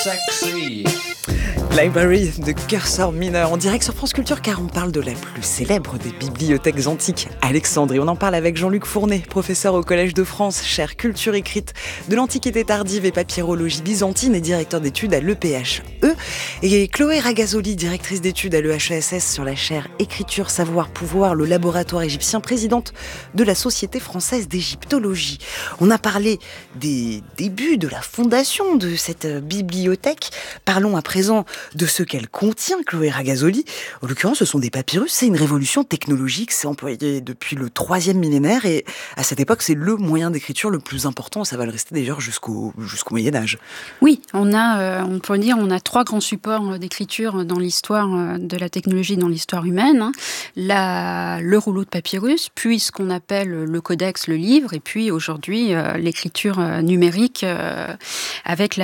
sexy. Library de Cursor Minor, en direct sur France Culture, car on parle de la plus célèbre des bibliothèques antiques, Alexandrie. On en parle avec Jean-Luc Fournet, professeur au Collège de France, chaire culture écrite de l'Antiquité tardive et papyrologie byzantine et directeur d'études à l'EPHE. Et Chloé Ragazoli, directrice d'études à l'EHESS sur la chaire écriture, savoir, pouvoir, le laboratoire égyptien, présidente de la Société française d'égyptologie. On a parlé des débuts, de la fondation de cette bibliothèque. Parlons à présent de ce qu'elle contient, Chloé Ragazoli. En l'occurrence, ce sont des papyrus. C'est une révolution technologique. C'est employé depuis le 3e millénaire et à cette époque, c'est le moyen d'écriture le plus important. Ça va le rester d'ailleurs jusqu'au Moyen-Âge. Oui, on peut dire, on a 3 grands supports d'écriture dans l'histoire de la technologie, dans l'histoire humaine. Le rouleau de papyrus, puis ce qu'on appelle le codex, le livre, et puis aujourd'hui l'écriture numérique avec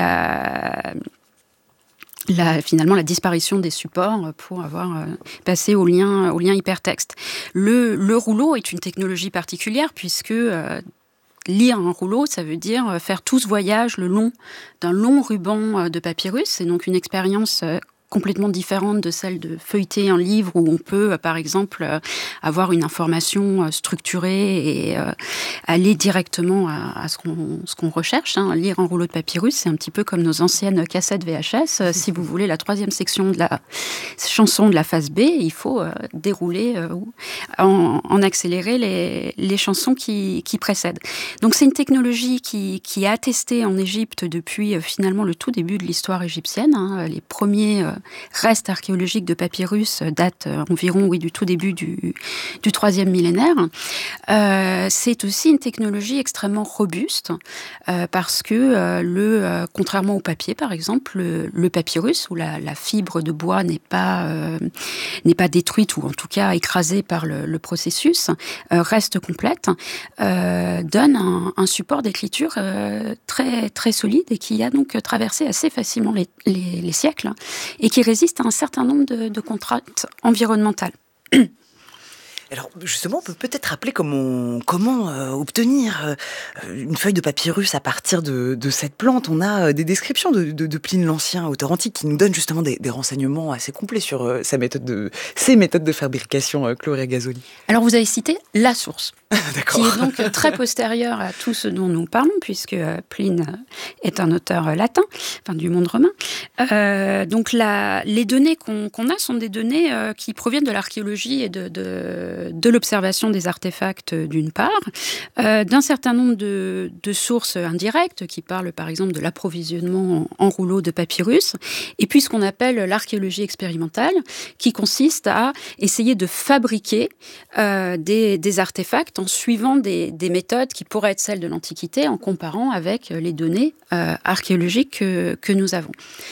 finalement la disparition des supports pour avoir passé au lien hypertexte. Le rouleau est une technologie particulière puisque lire un rouleau, ça veut dire faire tout ce voyage le long d'un long ruban de papyrus. C'est donc une expérience complètement différente de celle de feuilleter un livre où on peut, par exemple, avoir une information structurée et aller directement à ce qu'on recherche. Lire un rouleau de papyrus, c'est un petit peu comme nos anciennes cassettes VHS. Si vous voulez la 3e section de la chanson de la phase B, il faut dérouler en accéléré les chansons qui précèdent. Donc c'est une technologie qui est attestée en Égypte depuis finalement le tout début de l'histoire égyptienne. Les premiers restes archéologiques de papyrus datent environ du tout début du 3e millénaire. C'est aussi une technologie extrêmement robuste parce que contrairement au papier par exemple, le papyrus où la fibre de bois n'est pas détruite ou en tout cas écrasée par le processus, reste complète, donne un support d'écriture très, très solide et qui a donc traversé assez facilement les siècles et qui résiste à un certain nombre de contraintes environnementales. Alors justement, on peut peut-être rappeler comment obtenir une feuille de papyrus à partir de cette plante. On a des descriptions de Pline l'Ancien, auteur antique, qui nous donne justement des renseignements assez complets sur ses méthodes de fabrication, Chloé Ragazoli. Alors vous avez cité la source, D'accord. qui est donc très postérieure à tout ce dont nous parlons, puisque Pline est un auteur latin, du monde romain. Donc les données qu'on a sont des données qui proviennent de l'archéologie et de l'observation des artefacts d'une part, d'un certain nombre de sources indirectes qui parlent par exemple de l'approvisionnement en rouleaux de papyrus, et puis ce qu'on appelle l'archéologie expérimentale, qui consiste à essayer de fabriquer des artefacts en suivant des méthodes qui pourraient être celles de l'Antiquité, en comparant avec les données archéologiques que nous avons.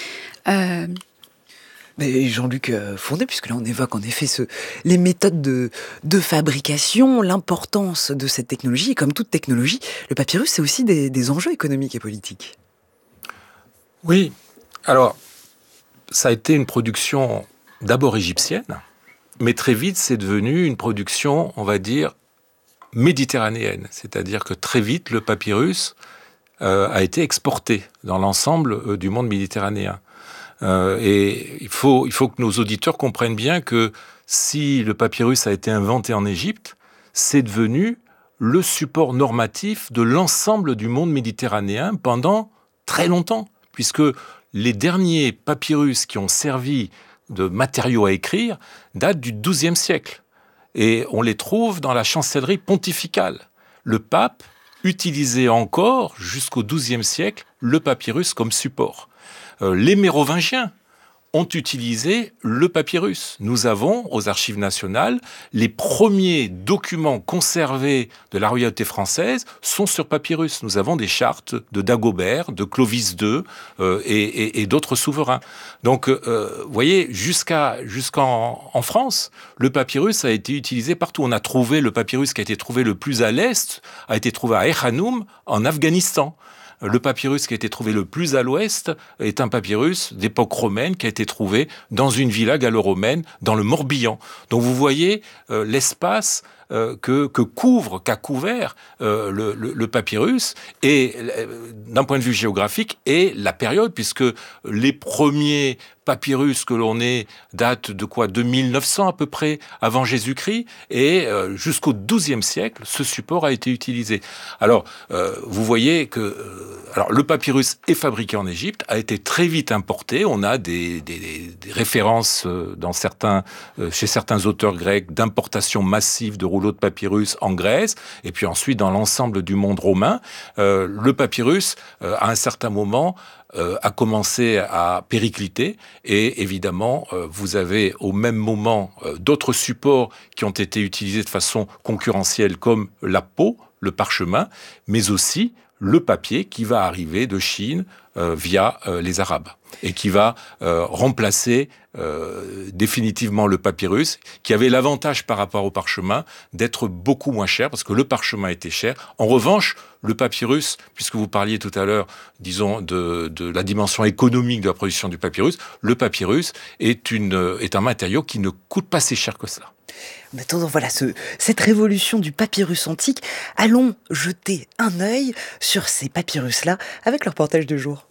Mais Jean-Luc Fournet, puisque là on évoque en effet les méthodes de fabrication, l'importance de cette technologie, et comme toute technologie, le papyrus, c'est aussi des enjeux économiques et politiques. Oui, alors, ça a été une production d'abord égyptienne, mais très vite c'est devenu une production, on va dire, méditerranéenne. C'est-à-dire que très vite, le papyrus a été exporté dans l'ensemble du monde méditerranéen. Et il faut que nos auditeurs comprennent bien que si le papyrus a été inventé en Égypte, c'est devenu le support normatif de l'ensemble du monde méditerranéen pendant très longtemps, puisque les derniers papyrus qui ont servi de matériaux à écrire datent du XIIe siècle. Et on les trouve dans la chancellerie pontificale. Le pape utilisait encore, jusqu'au XIIe siècle, le papyrus comme support. Les Mérovingiens ont utilisé le papyrus. Nous avons, aux Archives nationales, les premiers documents conservés de la royauté française sont sur papyrus. Nous avons des chartes de Dagobert, de Clovis II et d'autres souverains. Donc, vous voyez, jusqu'en France, le papyrus a été utilisé partout. On a trouvé le papyrus qui a été trouvé le plus à l'est, a été trouvé à Echanoum, en Afghanistan. Le papyrus qui a été trouvé le plus à l'ouest est un papyrus d'époque romaine qui a été trouvé dans une villa gallo-romaine dans le Morbihan. Donc vous voyez l'espace qu'a couvert le papyrus, et d'un point de vue géographique, et la période, puisque les premiers papyrus que l'on ait datent de quoi? De 1900 à peu près, avant Jésus-Christ, et jusqu'au XIIe siècle, ce support a été utilisé. Alors, vous voyez que le papyrus est fabriqué en Égypte, a été très vite importé. On a des références chez certains auteurs grecs d'importation massive de rouleaux de papyrus en Grèce, et puis ensuite dans l'ensemble du monde romain. Le papyrus, à un certain moment, a commencé à péricliter, et évidemment vous avez au même moment d'autres supports qui ont été utilisés de façon concurrentielle, comme la peau, le parchemin, mais aussi le papier qui va arriver de Chine via les Arabes, et qui va remplacer définitivement le papyrus, qui avait l'avantage par rapport au parchemin d'être beaucoup moins cher, parce que le parchemin était cher. En revanche, le papyrus, puisque vous parliez tout à l'heure, disons, de la dimension économique de la production du papyrus, le papyrus est un matériau qui ne coûte pas si cher que cela. En attendant, voilà, cette révolution du papyrus antique, allons jeter un œil sur ces papyrus-là avec leur reportage de jour.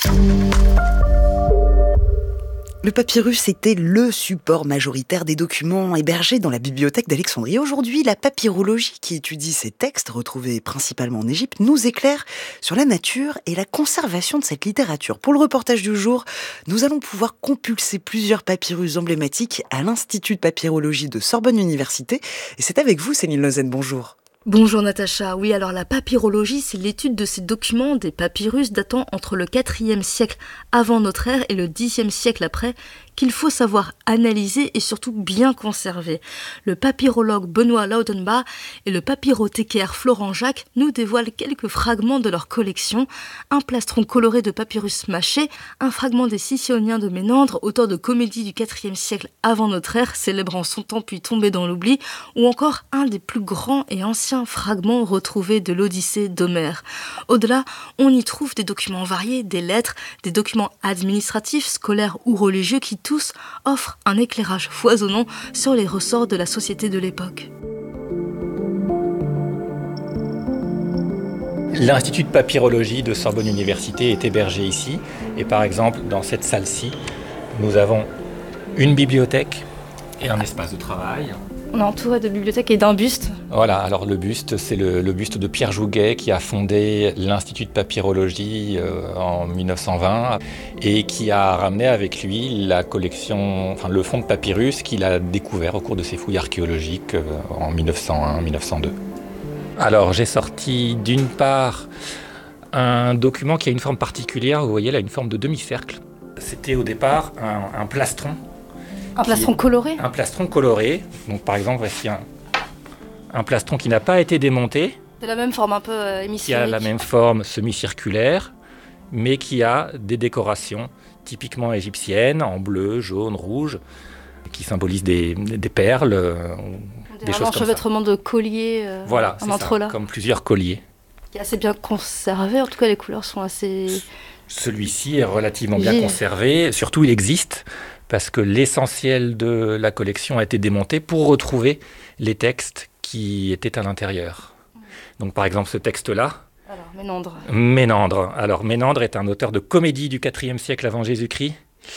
Le papyrus était le support majoritaire des documents hébergés dans la bibliothèque d'Alexandrie. Aujourd'hui, la papyrologie, qui étudie ces textes retrouvés principalement en Égypte, nous éclaire sur la nature et la conservation de cette littérature. Pour le reportage du jour, nous allons pouvoir compulser plusieurs papyrus emblématiques à l'Institut de papyrologie de Sorbonne Université. Et c'est avec vous, Céline Lozen, bonjour. Bonjour Natacha. Oui, alors la papyrologie, c'est l'étude de ces documents, des papyrus datant entre le 4e siècle avant notre ère et le 10e siècle après, qu'il faut savoir analyser et surtout bien conserver. Le papyrologue Benoît Laudenbach et le papyrothécaire Florent Jacques nous dévoilent quelques fragments de leur collection. Un plastron coloré de papyrus mâché, un fragment des Sicyoniens de Ménandre, auteur de comédies du 4e siècle avant notre ère, célébrant son temps puis tombé dans l'oubli, ou encore un des plus grands et anciens fragments retrouvés de l'Odyssée d'Homère. Au-delà, on y trouve des documents variés, des lettres, des documents administratifs, scolaires ou religieux qui tous offrent un éclairage foisonnant sur les ressorts de la société de l'époque. L'Institut de papyrologie de Sorbonne Université est hébergé ici. Et par exemple, dans cette salle-ci, nous avons une bibliothèque et un espace de travail. On est entouré de bibliothèques et d'un buste. Voilà, alors le buste, c'est le buste de Pierre Jouguet qui a fondé l'Institut de papyrologie en 1920 et qui a ramené avec lui la collection, le fonds de papyrus qu'il a découvert au cours de ses fouilles archéologiques en 1901-1902. Alors j'ai sorti d'une part un document qui a une forme particulière, vous voyez là, une forme de demi-cercle. C'était au départ un plastron. Un plastron coloré ? Un plastron coloré. Donc par exemple, voici un plastron qui n'a pas été démonté. De la même forme un peu hémisphérique. Qui a la même forme semi-circulaire, mais qui a des décorations typiquement égyptiennes, en bleu, jaune, rouge, qui symbolisent des perles, des choses comme ça. Un enchevêtrement de colliers voilà, en entrelacs. Comme plusieurs colliers. Qui est assez bien conservé, en tout cas les couleurs sont assez... Celui-ci est relativement bien conservé, surtout il existe, parce que l'essentiel de la collection a été démonté pour retrouver les textes qui étaient à l'intérieur. Donc par exemple ce texte-là. Alors Ménandre. Alors Ménandre est un auteur de comédie du IVe siècle avant Jésus-Christ,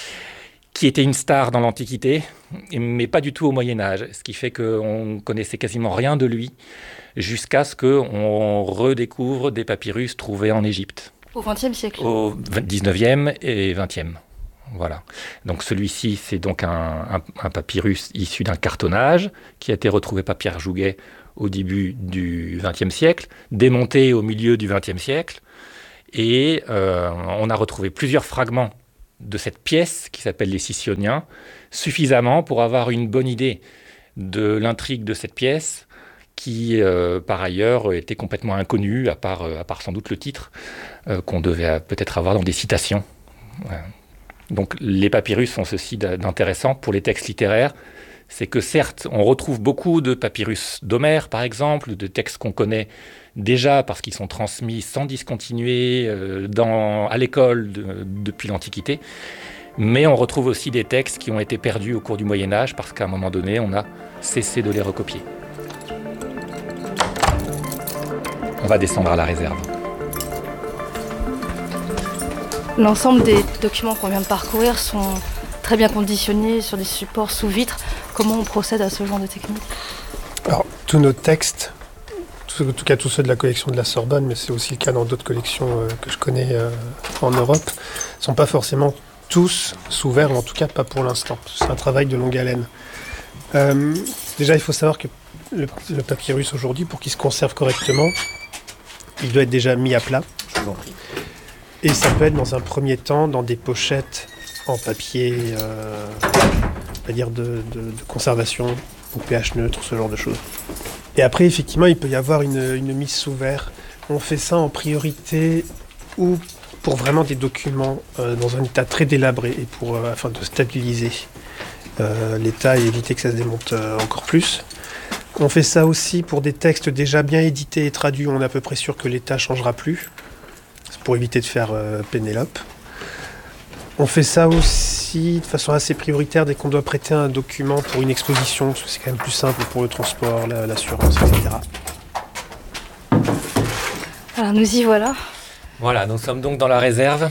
qui était une star dans l'Antiquité, mais pas du tout au Moyen-Âge, ce qui fait qu'on ne connaissait quasiment rien de lui, jusqu'à ce qu'on redécouvre des papyrus trouvés en Égypte. Au XXe siècle. Au XIXe et XXe. Voilà. Donc celui-ci, c'est donc un papyrus issu d'un cartonnage qui a été retrouvé par Pierre Jouguet au début du XXe siècle, démonté au milieu du XXe siècle. Et on a retrouvé plusieurs fragments de cette pièce qui s'appelle les Sicyoniens, suffisamment pour avoir une bonne idée de l'intrigue de cette pièce, qui par ailleurs était complètement inconnue, à part sans doute le titre, qu'on devait peut-être avoir dans des citations. Donc les papyrus ont ceci d'intéressant pour les textes littéraires, c'est que certes, on retrouve beaucoup de papyrus d'Homère, par exemple, de textes qu'on connaît déjà parce qu'ils sont transmis sans discontinuer à l'école depuis l'Antiquité, mais on retrouve aussi des textes qui ont été perdus au cours du Moyen-Âge parce qu'à un moment donné, on a cessé de les recopier. va descendre à la réserve. L'ensemble des documents qu'on vient de parcourir sont très bien conditionnés sur des supports sous vitre. Comment on procède à ce genre de technique ? Alors, tous nos textes, en tout cas tous ceux de la collection de la Sorbonne, mais c'est aussi le cas dans d'autres collections que je connais en Europe, ne sont pas forcément tous sous verre, ou en tout cas pas pour l'instant. C'est un travail de longue haleine. Déjà, il faut savoir que le papyrus aujourd'hui, pour qu'il se conserve correctement, il doit être déjà mis à plat. Je vous en prie. Et ça peut être dans un premier temps dans des pochettes en papier, on va dire de conservation, ou pH neutre, ce genre de choses. Et après, effectivement, il peut y avoir une mise sous verre. On fait ça en priorité ou pour vraiment des documents dans un état très délabré et afin de stabiliser l'état et éviter que ça se démonte encore plus. On fait ça aussi pour des textes déjà bien édités et traduits, où on est à peu près sûr que l'état ne changera plus. C'est pour éviter de faire Pénélope. On fait ça aussi de façon assez prioritaire dès qu'on doit prêter un document pour une exposition, parce que c'est quand même plus simple pour le transport, l'assurance, etc. Alors nous y voilà. Voilà, nous sommes donc dans la réserve.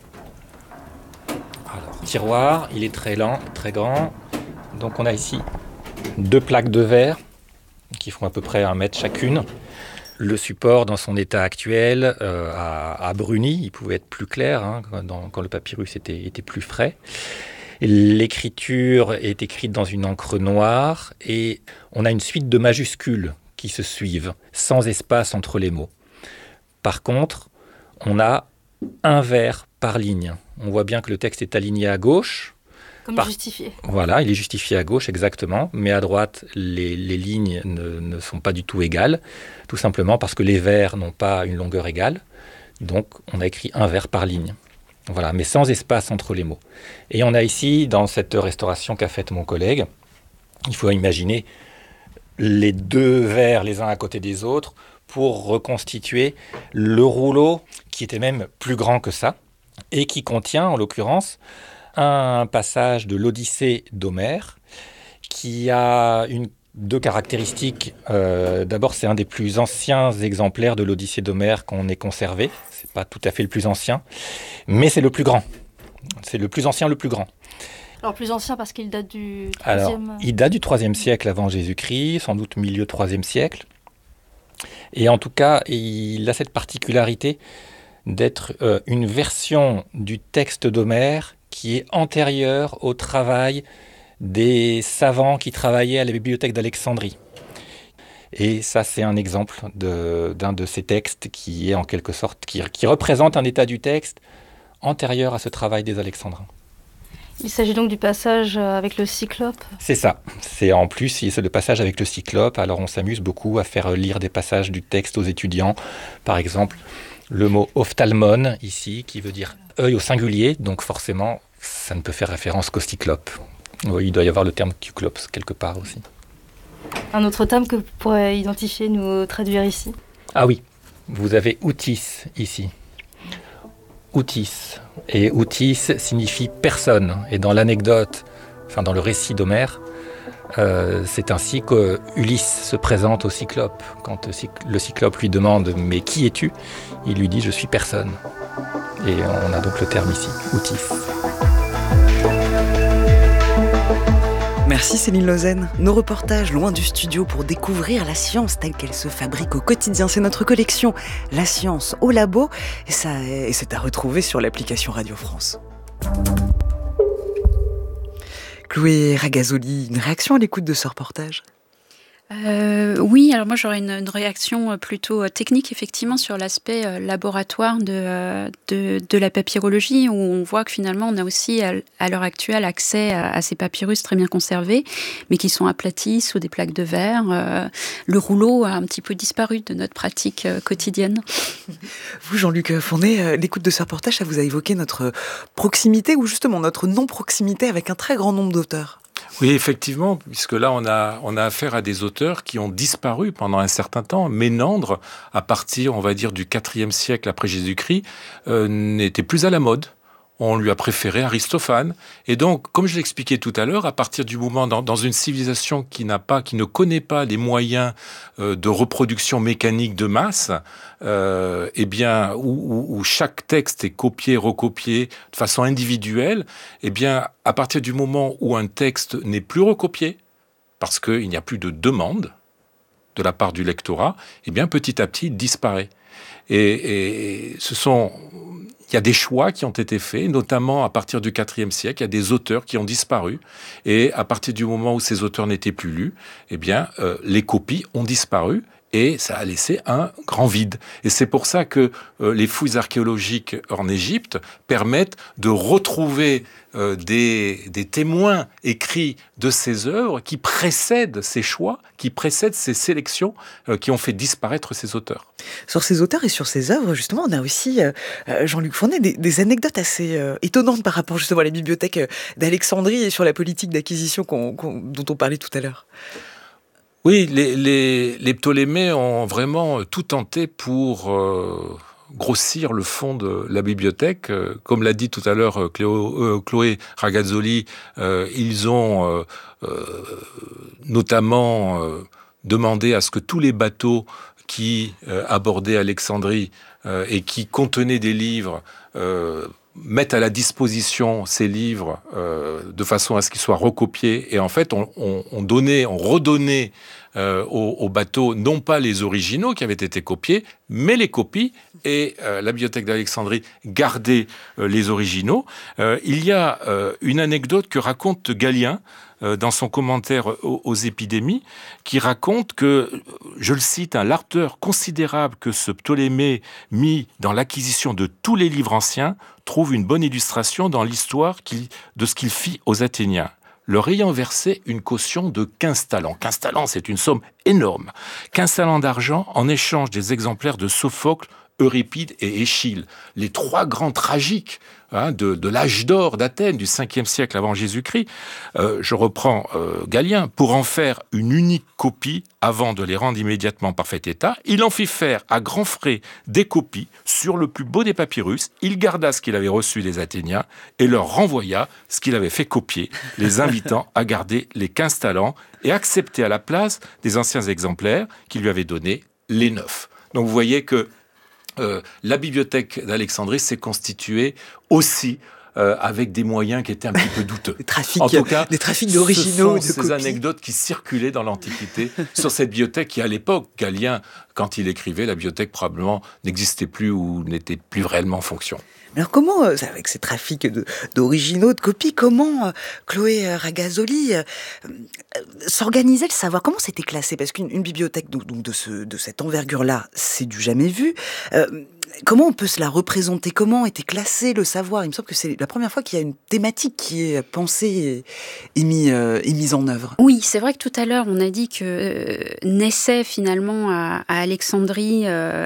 Alors, tiroir, il est très lent, très grand. Donc on a ici 2 plaques de verre qui font à peu près 1 mètre chacune. Le support, dans son état actuel, a bruni. Il pouvait être plus clair quand le papyrus était plus frais. L'écriture est écrite dans une encre noire et on a une suite de majuscules qui se suivent, sans espace entre les mots. Par contre, on a un vers par ligne. On voit bien que le texte est aligné à gauche. Comme justifié. Voilà, il est justifié à gauche, exactement. Mais à droite, les lignes ne sont pas du tout égales. Tout simplement parce que les vers n'ont pas une longueur égale. Donc, on a écrit un vers par ligne. Voilà, mais sans espace entre les mots. Et on a ici, dans cette restauration qu'a faite mon collègue, il faut imaginer les 2 vers les uns à côté des autres pour reconstituer le rouleau qui était même plus grand que ça et qui contient, en l'occurrence, un passage de l'Odyssée d'Homère qui a 2 caractéristiques. D'abord, c'est un des plus anciens exemplaires de l'Odyssée d'Homère qu'on ait conservé. C'est pas tout à fait le plus ancien, mais c'est le plus grand. C'est le plus ancien, le plus grand. Alors plus ancien parce qu'il date du 3e... Alors, il date du 3e siècle avant Jésus-Christ, sans doute milieu 3e siècle. Et en tout cas, il a cette particularité d'être une version du texte d'Homère qui est antérieure au travail des savants qui travaillaient à la bibliothèque d'Alexandrie. Et ça, c'est un exemple d'un de ces textes qui est en quelque sorte, qui représente un état du texte antérieur à ce travail des Alexandrins. Il s'agit donc du passage avec le cyclope. C'est ça. C'est en plus, c'est le passage avec le cyclope. Alors on s'amuse beaucoup à faire lire des passages du texte aux étudiants. Par exemple, le mot ophtalmon ici, qui veut dire œil au singulier. Donc forcément, ça ne peut faire référence qu'au cyclope. Oui, il doit y avoir le terme cyclops quelque part aussi. Un autre terme que vous pourrez identifier, nous traduire ici. Ah oui, vous avez outis ici. Outis. Et outis signifie personne. Et dans l'anecdote, enfin dans le récit d'Homère, c'est ainsi que Ulysse se présente au Cyclope. Quand le Cyclope lui demande « Mais qui es-tu » il lui dit « Je suis personne ». Et on a donc le terme ici, outis. Merci Céline Lausanne. Nos reportages loin du studio pour découvrir la science telle qu'elle se fabrique au quotidien. C'est notre collection La science au labo et c'est à retrouver sur l'application Radio France. Chloé Ragazoli, une réaction à l'écoute de ce reportage ? Oui, alors moi j'aurais une réaction plutôt technique effectivement sur l'aspect laboratoire de la papyrologie où on voit que finalement on a aussi à l'heure actuelle accès à ces papyrus très bien conservés mais qui sont aplatis sous des plaques de verre. Le rouleau a un petit peu disparu de notre pratique quotidienne. Vous Jean-Luc Fournet, l'écoute de ce reportage, ça vous a évoqué notre proximité ou justement notre non-proximité avec un très grand nombre d'auteurs ? Oui, effectivement, puisque là, on a affaire à des auteurs qui ont disparu pendant un certain temps. Ménandre, à partir, on va dire, du IVe siècle après Jésus-Christ, n'était plus à la mode. on lui a préféré Aristophane. Et donc, comme je l'expliquais tout à l'heure, à partir du moment dans une civilisation qui ne connaît pas les moyens de reproduction mécanique de masse, où chaque texte est copié, recopié de façon individuelle, à partir du moment où un texte n'est plus recopié, parce qu'il n'y a plus de demande de la part du lectorat, petit à petit, il disparaît. Et il y a des choix qui ont été faits, notamment à partir du IVe siècle, il y a des auteurs qui ont disparu. Et à partir du moment où ces auteurs n'étaient plus lus, les copies ont disparu. Et ça a laissé un grand vide. Et c'est pour ça que les fouilles archéologiques en Égypte permettent de retrouver des témoins écrits de ces œuvres qui précèdent ces choix, qui précèdent ces sélections qui ont fait disparaître ces auteurs. Sur ces auteurs et sur ces œuvres, justement, on a aussi, Jean-Luc Fournet, des anecdotes assez étonnantes par rapport justement à la bibliothèque d'Alexandrie et sur la politique d'acquisition dont on parlait tout à l'heure. Oui, les Ptolémées ont vraiment tout tenté pour grossir le fond de la bibliothèque. Comme l'a dit tout à l'heure Chloé Ragazzoli, ils ont notamment demandé à ce que tous les bateaux qui abordaient Alexandrie et qui contenaient des livres mettent à la disposition ces livres de façon à ce qu'ils soient recopiés. Et en fait, on redonnait aux bateaux, non pas les originaux qui avaient été copiés, mais les copies. Et la bibliothèque d'Alexandrie gardait les originaux. Il y a une anecdote que raconte Galien dans son commentaire aux épidémies, qui raconte que, je le cite, l'ardeur considérable que ce Ptolémée mit dans l'acquisition de tous les livres anciens trouve une bonne illustration dans l'histoire de ce qu'il fit aux Athéniens, leur ayant versé une caution de 15 talents. 15 talents, c'est une somme énorme. 15 talents d'argent en échange des exemplaires de Sophocle, Euripide et Échille, les trois grands tragiques de l'âge d'or d'Athènes, du 5e siècle avant Jésus-Christ. Je reprends Galien. Pour en faire une unique copie, avant de les rendre immédiatement en parfait état, il en fit faire à grands frais des copies sur le plus beau des papyrus. Il garda ce qu'il avait reçu des Athéniens et leur renvoya ce qu'il avait fait copier, les invitant à garder les 15 talents et accepter à la place des anciens exemplaires qui lui avaient donné les 9. Donc vous voyez que la bibliothèque d'Alexandrie s'est constituée aussi avec des moyens qui étaient un petit peu douteux. Des trafics, en tout cas, des trafics d'originaux, ce sont ces anecdotes qui circulaient dans l'Antiquité sur cette bibliothèque qui, à l'époque, Galien, quand il écrivait, la bibliothèque probablement n'existait plus ou n'était plus réellement en fonction. Alors comment, avec ces trafics d'originaux, de copies, comment Chloé Ragazzoli s'organisait le savoir? Comment c'était classé? Parce qu'une bibliothèque donc de cette envergure-là, c'est du jamais vu. Comment on peut se la représenter? Comment était classé le savoir? Il me semble que c'est la première fois qu'il y a une thématique qui est pensée et mise en œuvre. Oui, c'est vrai que tout à l'heure, on a dit que naissait finalement à Alexandrie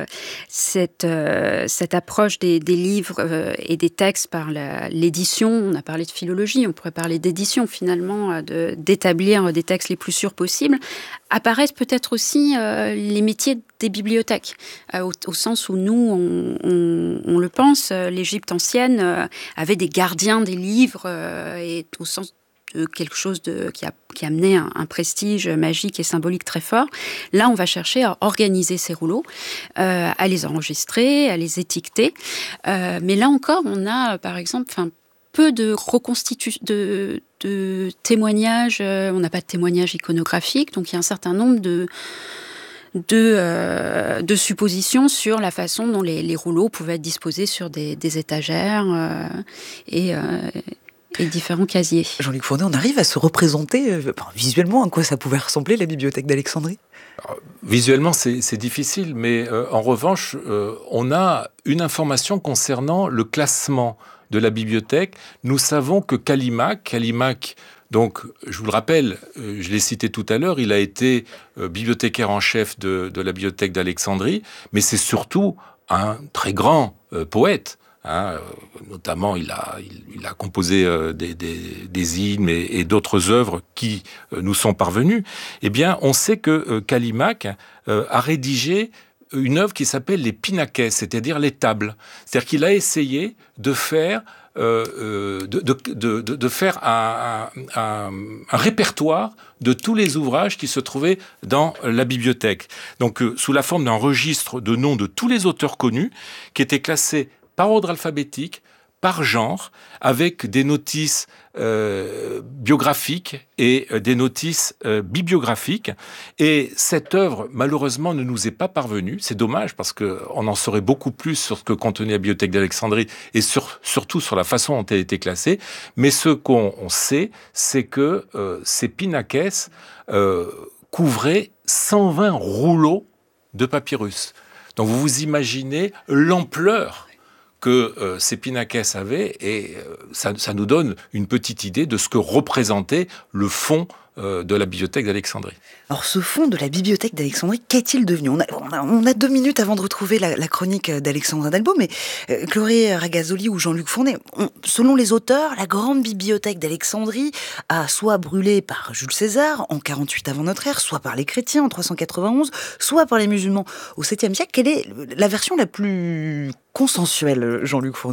cette approche des livres et des textes par l'édition. On a parlé de philologie, on pourrait parler d'édition finalement, d'établir des textes les plus sûrs possibles. Apparaissent peut-être aussi les métiers des bibliothèques, au sens où nous, on le pense, l'Égypte ancienne avait des gardiens des livres, et au sens de quelque chose qui amenait un prestige magique et symbolique très fort. Là, on va chercher à organiser ces rouleaux, à les enregistrer, à les étiqueter. Mais là encore, on a, par exemple, peu de de témoignages. On n'a pas de témoignages iconographiques, donc il y a un certain nombre de suppositions sur la façon dont les rouleaux pouvaient être disposés sur des étagères et différents casiers. Jean-Luc Fournet, on arrive à se représenter visuellement à quoi ça pouvait ressembler la bibliothèque d'Alexandrie? Alors, visuellement, c'est difficile, mais en revanche, on a une information concernant le classement de la bibliothèque. Nous savons que Callimaque, donc, je vous le rappelle, je l'ai cité tout à l'heure, il a été bibliothécaire en chef de la bibliothèque d'Alexandrie, mais c'est surtout un très grand poète. Notamment, il a composé des hymnes et d'autres œuvres qui nous sont parvenues. Eh bien, on sait que Callimaque a rédigé une œuvre qui s'appelle les Pinaquès, c'est-à-dire les tables. C'est-à-dire qu'il a essayé de faire de faire un répertoire de tous les ouvrages qui se trouvaient dans la bibliothèque. Donc, sous la forme d'un registre de noms de tous les auteurs connus, qui étaient classés par ordre alphabétique, par genre, avec des notices biographiques et des notices bibliographiques. Et cette œuvre, malheureusement, ne nous est pas parvenue. C'est dommage, parce qu'on en saurait beaucoup plus sur ce que contenait la Bibliothèque d'Alexandrie et surtout sur la façon dont elle était classée. Mais ce qu'on sait, c'est que ces pinaquès couvraient 120 rouleaux de papyrus. Donc vous vous imaginez l'ampleur que ces pinaquès avaient, et ça nous donne une petite idée de ce que représentait le fond de la bibliothèque d'Alexandrie. Alors ce fond de la bibliothèque d'Alexandrie, qu'est-il devenu ? On a 2 minutes avant de retrouver la chronique d'Alexandra Delbo, mais Chloé Ragazoli ou Jean-Luc Fournet, selon les auteurs, la grande bibliothèque d'Alexandrie a soit brûlé par Jules César en 48 avant notre ère, soit par les chrétiens en 391, soit par les musulmans au 7e siècle. Quelle est la version la plus consensuelle, Jean-Luc Fournet ?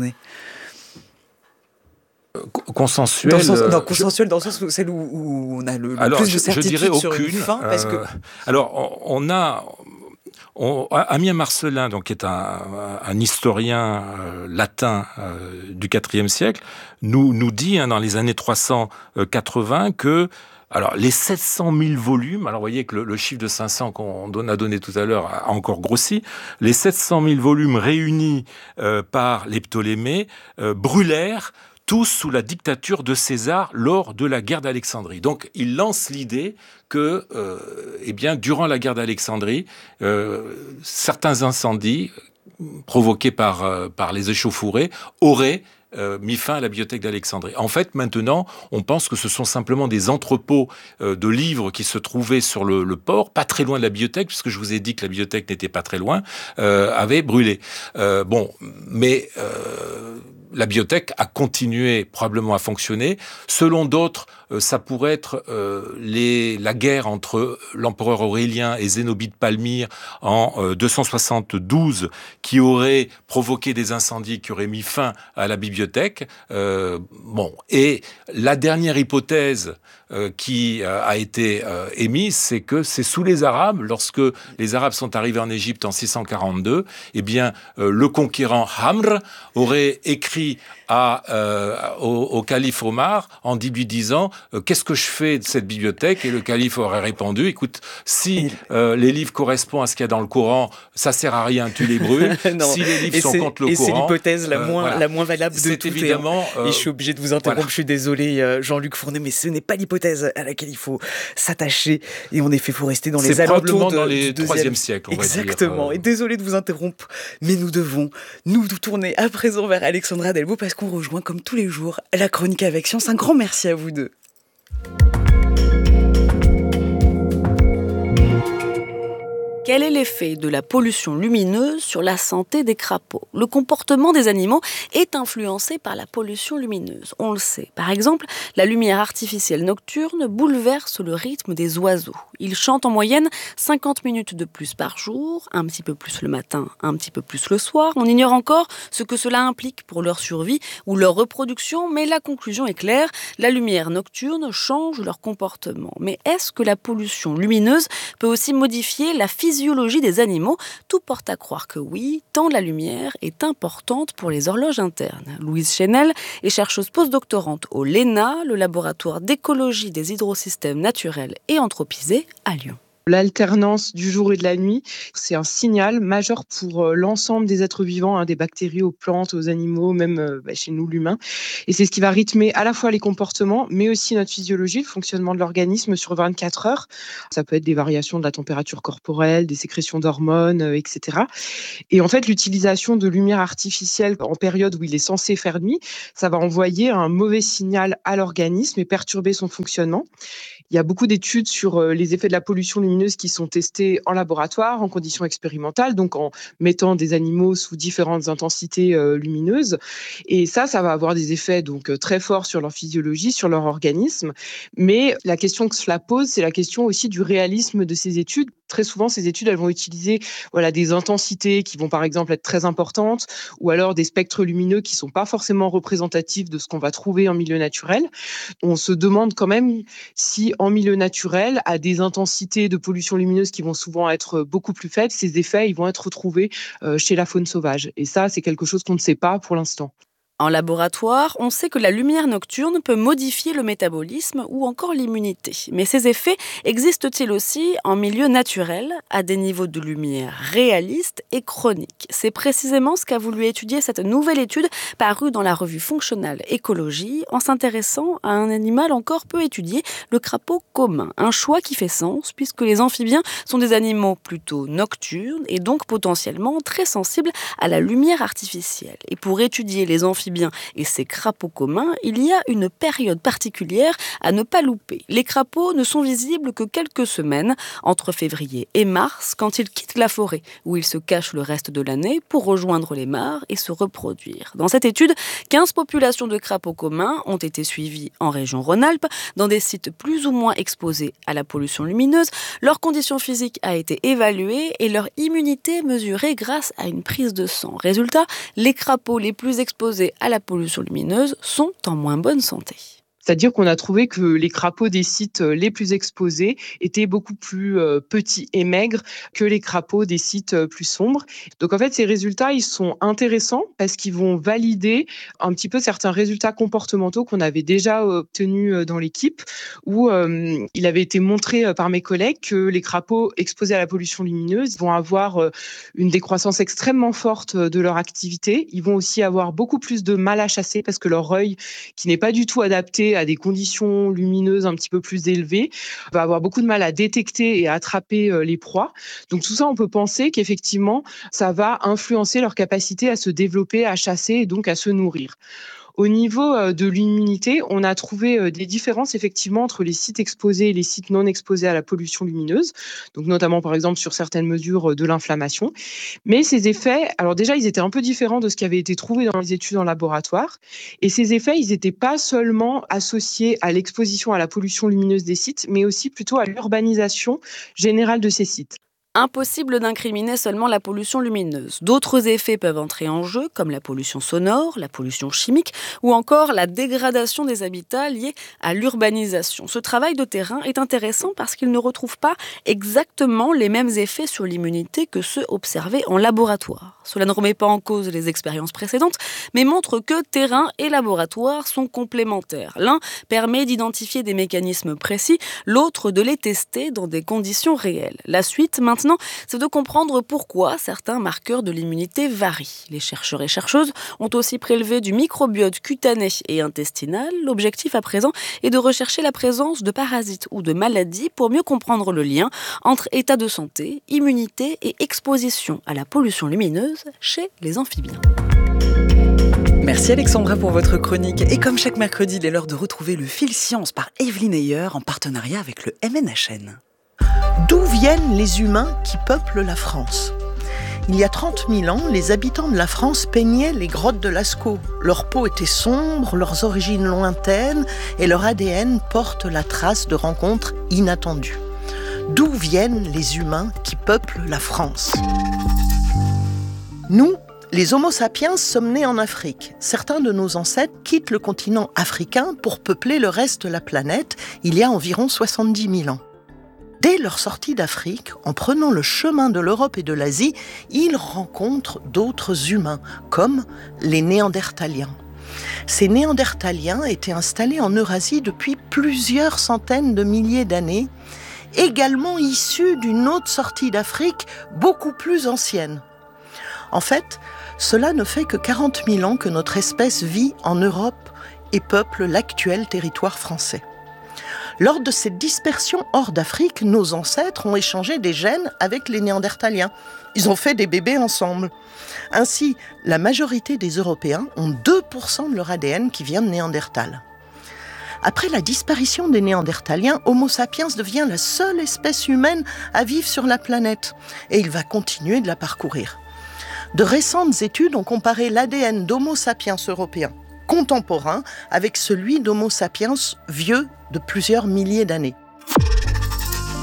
Consensuelle. Consensuelle dans le sens où celle où on a le plus de certitude, je dirais sur aucune. une fin, parce que... Alors, Ammien Marcellin, donc, qui est un historien latin du IVe siècle, nous dit dans les années 380 que les 700 000 volumes, alors vous voyez que le chiffre de 500 qu'on a donné tout à l'heure a encore grossi, les 700 000 volumes réunis par les Ptolémées brûlèrent tous sous la dictature de César lors de la guerre d'Alexandrie. Donc, il lance l'idée que, durant la guerre d'Alexandrie, certains incendies provoqués par les échauffourées auraient mis fin à la bibliothèque d'Alexandrie. En fait, maintenant, on pense que ce sont simplement des entrepôts de livres qui se trouvaient sur le port, pas très loin de la bibliothèque, puisque je vous ai dit que la bibliothèque n'était pas très loin, avaient brûlé. Mais la bibliothèque a continué probablement à fonctionner. Selon d'autres, ça pourrait être la guerre entre l'empereur Aurélien et Zénobie de Palmyre en 272 qui aurait provoqué des incendies qui auraient mis fin à la bibliothèque. Et la dernière hypothèse qui a été émise, c'est que c'est sous les Arabes, lorsque les Arabes sont arrivés en Égypte en 642, le conquérant Hamr aurait écrit au calife Omar en lui disant qu'est-ce que je fais de cette bibliothèque, et le calife aurait répondu écoute, si les livres correspondent à ce qu'il y a dans le Coran, ça sert à rien, tu les brûles. Si les livres sont contre le Coran, c'est l'hypothèse la moins valable de c'est toutes. Évidemment, et je suis obligé de vous interrompre, je suis désolé Jean-Luc Fournet, mais ce n'est pas l'hypothèse à laquelle il faut s'attacher, et en effet il faut rester dans les alentours dans les du 3e siècle, on va dire. Exactement, et désolé de vous interrompre, mais nous devons nous tourner à présent vers Alexandra Delbo, parce qu'on rejoint comme tous les jours la chronique avec science. Un grand merci à vous deux. Quel est l'effet de la pollution lumineuse sur la santé des crapauds ? Le comportement des animaux est influencé par la pollution lumineuse, on le sait. Par exemple, la lumière artificielle nocturne bouleverse le rythme des oiseaux. Ils chantent en moyenne 50 minutes de plus par jour, un petit peu plus le matin, un petit peu plus le soir. On ignore encore ce que cela implique pour leur survie ou leur reproduction, mais la conclusion est claire, la lumière nocturne change leur comportement. Mais est-ce que la pollution lumineuse peut aussi modifier la physiologie des animaux? Tout porte à croire que oui, tant la lumière est importante pour les horloges internes. Louise Chénel est chercheuse postdoctorante au LENA, le laboratoire d'écologie des hydrosystèmes naturels et anthropisés à Lyon. L'alternance du jour et de la nuit, c'est un signal majeur pour l'ensemble des êtres vivants, des bactéries aux plantes, aux animaux, même chez nous l'humain. Et c'est ce qui va rythmer à la fois les comportements, mais aussi notre physiologie, le fonctionnement de l'organisme sur 24 heures. Ça peut être des variations de la température corporelle, des sécrétions d'hormones, etc. Et en fait, l'utilisation de lumière artificielle en période où il est censé faire nuit, ça va envoyer un mauvais signal à l'organisme et perturber son fonctionnement. Il y a beaucoup d'études sur les effets de la pollution lumineuse qui sont testées en laboratoire, en conditions expérimentales, donc en mettant des animaux sous différentes intensités lumineuses. Et ça va avoir des effets donc très forts sur leur physiologie, sur leur organisme. Mais la question que cela pose, c'est la question aussi du réalisme de ces études. très souvent, ces études, elles vont utiliser des intensités qui vont par exemple être très importantes ou alors des spectres lumineux qui ne sont pas forcément représentatifs de ce qu'on va trouver en milieu naturel. On se demande quand même si en milieu naturel, à des intensités de pollution lumineuse qui vont souvent être beaucoup plus faibles, ces effets ils vont être retrouvés chez la faune sauvage. Et ça, c'est quelque chose qu'on ne sait pas pour l'instant. En laboratoire, on sait que la lumière nocturne peut modifier le métabolisme ou encore l'immunité. Mais ces effets existent-ils aussi en milieu naturel, à des niveaux de lumière réalistes et chroniques? C'est précisément ce qu'a voulu étudier cette nouvelle étude parue dans la revue Functional Ecology, en s'intéressant à un animal encore peu étudié, le crapaud commun. Un choix qui fait sens, puisque les amphibiens sont des animaux plutôt nocturnes et donc potentiellement très sensibles à la lumière artificielle. Et pour étudier les amphibiens et ces crapauds communs, il y a une période particulière à ne pas louper. Les crapauds ne sont visibles que quelques semaines, entre février et mars, quand ils quittent la forêt, où ils se cachent le reste de l'année pour rejoindre les mares et se reproduire. Dans cette étude, 15 populations de crapauds communs ont été suivies en région Rhône-Alpes, dans des sites plus ou moins exposés à la pollution lumineuse. Leur condition physique a été évaluée et leur immunité mesurée grâce à une prise de sang. Résultat, les crapauds les plus exposés à la pollution lumineuse sont en moins bonne santé. C'est-à-dire qu'on a trouvé que les crapauds des sites les plus exposés étaient beaucoup plus petits et maigres que les crapauds des sites plus sombres. Donc en fait, ces résultats, ils sont intéressants parce qu'ils vont valider un petit peu certains résultats comportementaux qu'on avait déjà obtenus dans l'équipe, où il avait été montré par mes collègues que les crapauds exposés à la pollution lumineuse vont avoir une décroissance extrêmement forte de leur activité. Ils vont aussi avoir beaucoup plus de mal à chasser parce que leur œil, qui n'est pas du tout adapté à des conditions lumineuses un petit peu plus élevées, va avoir beaucoup de mal à détecter et à attraper les proies. Donc tout ça, on peut penser qu'effectivement, ça va influencer leur capacité à se développer, à chasser et donc à se nourrir. Au niveau de l'immunité, on a trouvé des différences effectivement entre les sites exposés et les sites non exposés à la pollution lumineuse, donc notamment par exemple sur certaines mesures de l'inflammation. Mais ces effets, alors déjà, ils étaient un peu différents de ce qui avait été trouvé dans les études en laboratoire. Et ces effets, ils n'étaient pas seulement associés à l'exposition à la pollution lumineuse des sites, mais aussi plutôt à l'urbanisation générale de ces sites. Impossible d'incriminer seulement la pollution lumineuse. D'autres effets peuvent entrer en jeu, comme la pollution sonore, la pollution chimique ou encore la dégradation des habitats liés à l'urbanisation. Ce travail de terrain est intéressant parce qu'il ne retrouve pas exactement les mêmes effets sur l'immunité que ceux observés en laboratoire. Cela ne remet pas en cause les expériences précédentes, mais montre que terrain et laboratoire sont complémentaires. L'un permet d'identifier des mécanismes précis, l'autre de les tester dans des conditions réelles. La suite, maintenant, c'est de comprendre pourquoi certains marqueurs de l'immunité varient. Les chercheurs et chercheuses ont aussi prélevé du microbiote cutané et intestinal. L'objectif à présent est de rechercher la présence de parasites ou de maladies pour mieux comprendre le lien entre état de santé, immunité et exposition à la pollution lumineuse chez les amphibiens. Merci Alexandra pour votre chronique. Et comme chaque mercredi, il est l'heure de retrouver le fil science par Evelyne Ayer en partenariat avec le MNHN. D'où viennent les humains qui peuplent la France ? Il y a 30 000 ans, les habitants de la France peignaient les grottes de Lascaux. Leur peau était sombre, leurs origines lointaines et leur ADN porte la trace de rencontres inattendues. D'où viennent les humains qui peuplent la France ? Nous, les Homo sapiens, sommes nés en Afrique. Certains de nos ancêtres quittent le continent africain pour peupler le reste de la planète il y a environ 70 000 ans. Dès leur sortie d'Afrique, en prenant le chemin de l'Europe et de l'Asie, ils rencontrent d'autres humains, comme les Néandertaliens. Ces Néandertaliens étaient installés en Eurasie depuis plusieurs centaines de milliers d'années, également issus d'une autre sortie d'Afrique beaucoup plus ancienne. En fait, cela ne fait que 40 000 ans que notre espèce vit en Europe et peuple l'actuel territoire français. Lors de cette dispersion hors d'Afrique, nos ancêtres ont échangé des gènes avec les Néandertaliens. Ils ont fait des bébés ensemble. Ainsi, la majorité des Européens ont 2% de leur ADN qui vient de Néandertal. Après la disparition des Néandertaliens, Homo sapiens devient la seule espèce humaine à vivre sur la planète. Et il va continuer de la parcourir. De récentes études ont comparé l'ADN d'Homo sapiens européen contemporain avec celui d'Homo sapiens vieux de plusieurs milliers d'années.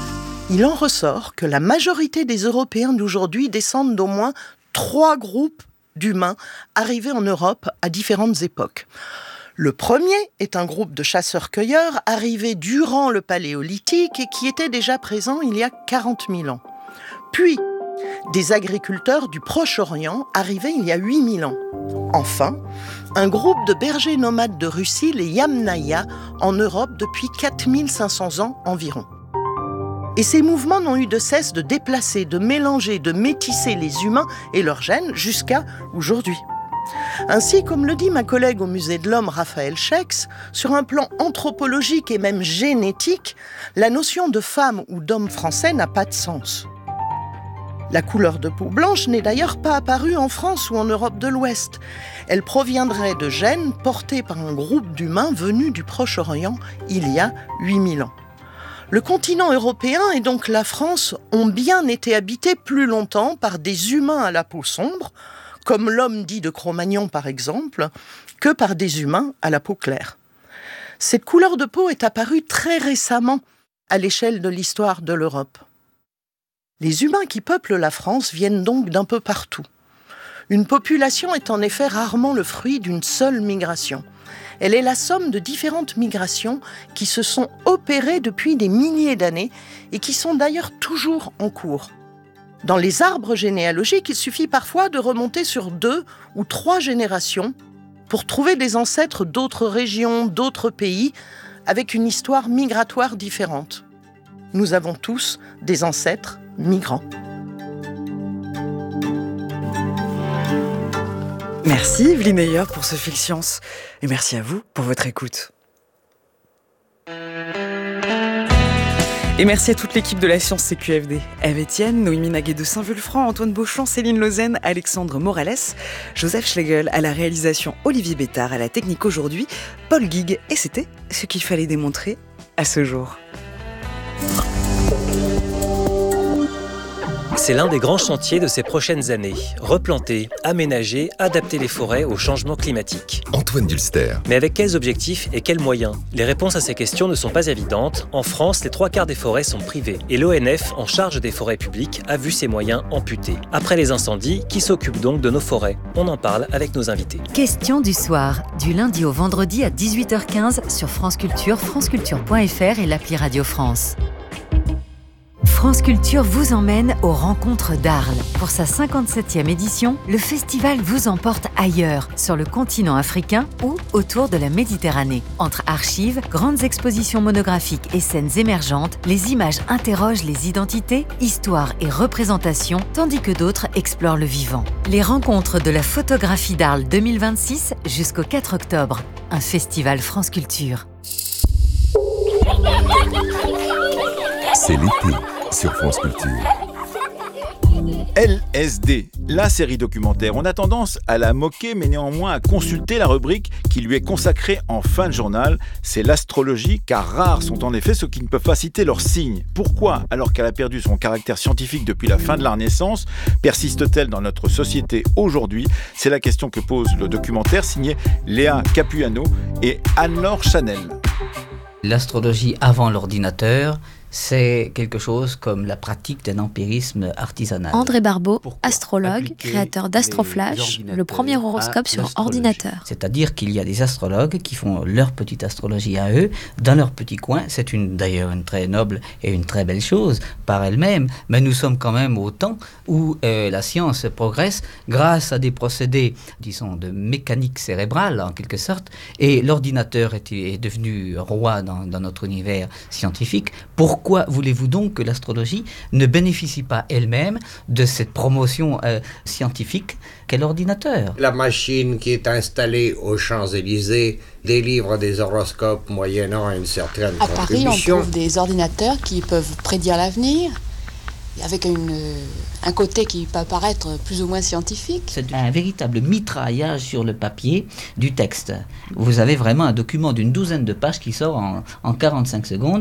Il en ressort que la majorité des Européens d'aujourd'hui descendent d'au moins 3 groupes d'humains arrivés en Europe à différentes époques. Le premier est un groupe de chasseurs-cueilleurs arrivés durant le Paléolithique et qui était déjà présent il y a 40 000 ans. Puis, des agriculteurs du Proche-Orient arrivés il y a 8 000 ans. Enfin, un groupe de bergers nomades de Russie, les Yamnaya, en Europe depuis 4500 ans environ. Et ces mouvements n'ont eu de cesse de déplacer, de mélanger, de métisser les humains et leurs gènes jusqu'à aujourd'hui. Ainsi, comme le dit ma collègue au Musée de l'Homme, Raphaël Schex, sur un plan anthropologique et même génétique, la notion de femme ou d'homme français n'a pas de sens. La couleur de peau blanche n'est d'ailleurs pas apparue en France ou en Europe de l'Ouest. Elle proviendrait de gènes portés par un groupe d'humains venus du Proche-Orient il y a 8000 ans. Le continent européen et donc la France ont bien été habités plus longtemps par des humains à la peau sombre, comme l'homme dit de Cro-Magnon par exemple, que par des humains à la peau claire. Cette couleur de peau est apparue très récemment à l'échelle de l'histoire de l'Europe. Les humains qui peuplent la France viennent donc d'un peu partout. Une population est en effet rarement le fruit d'une seule migration. Elle est la somme de différentes migrations qui se sont opérées depuis des milliers d'années et qui sont d'ailleurs toujours en cours. Dans les arbres généalogiques, il suffit parfois de remonter sur 2 ou 3 générations pour trouver des ancêtres d'autres régions, d'autres pays, avec une histoire migratoire différente. Nous avons tous des ancêtres migrants. Merci Evelyne Ayer pour ce fil science et merci à vous pour votre écoute. Et merci à toute l'équipe de la Science CQFD. Eve Etienne, Noémie Naguet de Saint-Vulfranc, Antoine Beauchamp, Céline Lausanne, Alexandre Morales, Joseph Schlegel à la réalisation, Olivier Bétard à la technique aujourd'hui, Paul Guigues. Et c'était ce qu'il fallait démontrer à ce jour. C'est l'un des grands chantiers de ces prochaines années. Replanter, aménager, adapter les forêts au changement climatique. Antoine Dulster. Mais avec quels objectifs et quels moyens ? Les réponses à ces questions ne sont pas évidentes. En France, les 3/4 des forêts sont privées. Et l'ONF, en charge des forêts publiques, a vu ses moyens amputés. Après les incendies, qui s'occupe donc de nos forêts ? On en parle avec nos invités. Question du soir, du lundi au vendredi à 18h15 sur France Culture, franceculture.fr et l'appli Radio France. France Culture vous emmène aux rencontres d'Arles. Pour sa 57e édition, le festival vous emporte ailleurs, sur le continent africain ou autour de la Méditerranée. Entre archives, grandes expositions monographiques et scènes émergentes, les images interrogent les identités, histoires et représentations, tandis que d'autres explorent le vivant. Les rencontres de la photographie d'Arles 2026 jusqu'au 4 octobre. Un festival France Culture. C'est l'été sur France Culture. LSD, la série documentaire. On a tendance à la moquer, mais néanmoins à consulter la rubrique qui lui est consacrée en fin de journal. C'est l'astrologie, car rares sont en effet ceux qui ne peuvent pas citer leurs signes. Pourquoi, alors qu'elle a perdu son caractère scientifique depuis la fin de la Renaissance, persiste-t-elle dans notre société aujourd'hui ? C'est la question que pose le documentaire signé Léa Capuano et Anne-Laure Chanel. L'astrologie avant l'ordinateur, c'est quelque chose comme la pratique d'un empirisme artisanal. André Barbeau, astrologue, créateur d'Astroflash, le premier horoscope sur ordinateur. C'est-à-dire qu'il y a des astrologues qui font leur petite astrologie à eux, dans leur petit coin. C'est d'ailleurs une très noble et une très belle chose par elle-même, mais nous sommes quand même au temps où la science progresse grâce à des procédés, disons, de mécanique cérébrale en quelque sorte, et l'ordinateur est devenu roi dans notre univers scientifique. Pourquoi voulez-vous donc que l'astrologie ne bénéficie pas elle-même de cette promotion scientifique qu'est l'ordinateur ? La machine qui est installée aux Champs-Élysées délivre des horoscopes moyennant une certaine contribution. À Paris, on trouve des ordinateurs qui peuvent prédire l'avenir, avec un côté qui peut paraître plus ou moins scientifique. C'est un véritable mitraillage sur le papier du texte. Vous avez vraiment un document d'une douzaine de pages qui sort en 45 secondes.